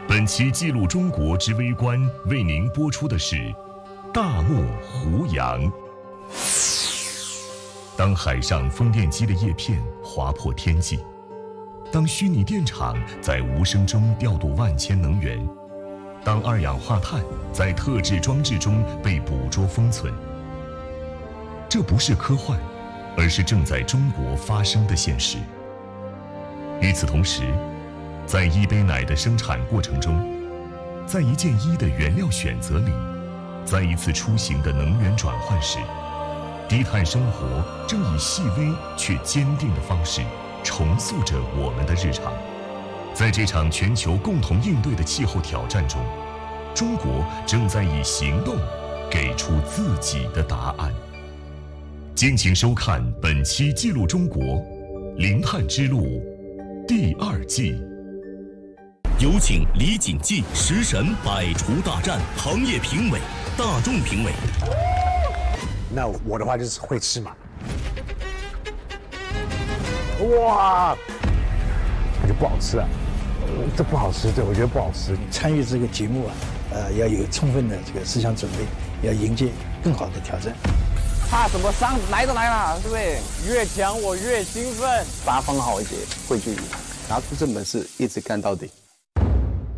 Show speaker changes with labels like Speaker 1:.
Speaker 1: 本期记录中国之微观为您播出的是大漠胡杨。当海上风电机的叶片划破天际，当虚拟电厂在无声中调度万千能源，当二氧化碳在特制装置中被捕捉封存，这不是科幻，而是正在中国发生的现实。与此同时，在一杯奶的生产过程中，在一件衣的原料选择里，在一次出行的能源转换时，低碳生活正以细微却坚定的方式重塑着我们的日常。在这场全球共同应对的气候挑战中，中国正在以行动给出自己的答案。敬请收看本期《记录中国零碳之路》第2季。
Speaker 2: 有请李锦记食神百厨大战行业评委、大众评委。
Speaker 3: 那我的话就是会吃嘛。哇，那就不好吃了。这不好吃，对，我觉得不好吃。
Speaker 4: 参与这个节目要有充分的这个思想准备，要迎接更好的挑战。
Speaker 5: 怕什么伤来都来了，对不对？越强我越兴奋。
Speaker 6: 八方豪杰汇聚一堂，拿出真本事，一直干到底。